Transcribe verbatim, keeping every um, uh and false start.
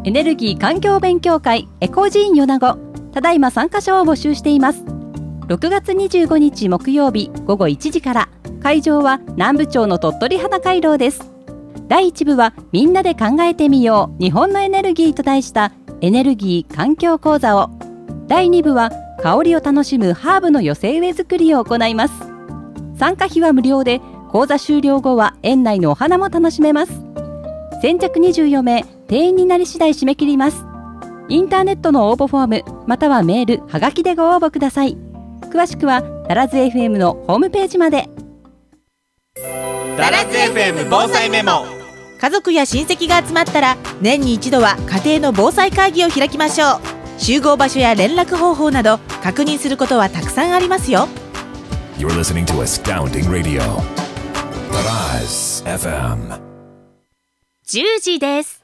エネルギー環境勉強会エコジーン米子、ただいま参加者を募集しています。ろくがつにじゅうごにち木曜日ごごいちじから、会場は南部町の鳥取花回廊です。だいいち部はみんなで考えてみよう日本のエネルギーと題したエネルギー環境講座を、だいに部は香りを楽しむハーブの寄せ植え作りを行います。参加費は無料で、講座終了後は園内のお花も楽しめます。先着にじゅうよんめい、定員になり次第締め切ります。インターネットの応募フォームまたはメールはがきでご応募ください。詳しくはダラズ エフエム のホームページまで。 ダラズ エフエム 防災メモ。 家族や親戚が集まったら年に一度は家庭の防災会議を開きましょう。集合場所や連絡方法など確認することはたくさんありますよ。 You're listening to Astounding Radio ダラズ エフエム。 じゅうじです。